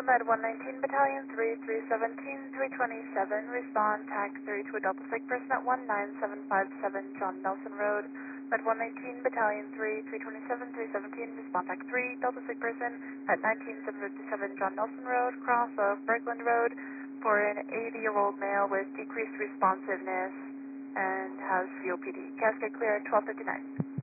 Med 119 Battalion 3, 317, 327, respond TAC 3 to a double sick person at 19757 John Nelson Road. Med 119 Battalion 3, 327, 317, respond TAC 3, double sick person at 19757 John Nelson Road, cross of Berkland Road for an 80-year-old male with decreased responsiveness and has COPD. Cascade clear at 12:59.